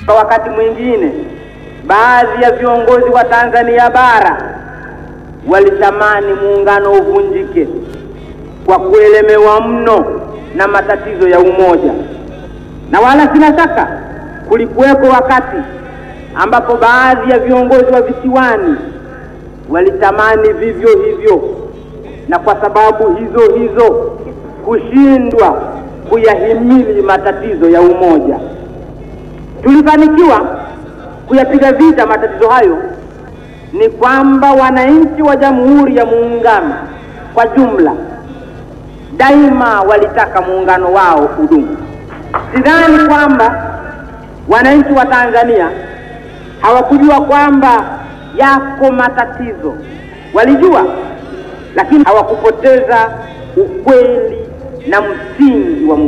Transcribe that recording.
Kwa wakati mwingine baadhi ya viongozi wa Tanzania bara walitamani muungano uvunjike kwa kuelemewa mno na matatizo ya umoja, na wala sina shaka kulikuweko wakati ambapo baadhi ya viongozi wa visiwani walitamani vivyo hivyo, na kwa sababu hizo hizo kushindwa kuyahimili matatizo ya umoja. Tulifanikiwa kuyapiga vita matatizo hayo ni kwamba wananchi wa Jamhuri ya Muungano kwa jumla daima walitaka muungano wao udumu. Sidhani kwamba wananchi wa Tanzania hawakujua kwamba yako matatizo. Walijua, lakini hawakupoteza ukweli na msingi wa